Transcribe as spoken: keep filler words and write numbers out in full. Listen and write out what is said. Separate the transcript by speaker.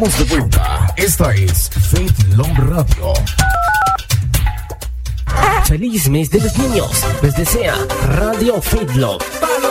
Speaker 1: Estamos de vuelta. Esta es Faith Love Radio.
Speaker 2: Feliz mes de los niños. Les desea Radio Faith Love.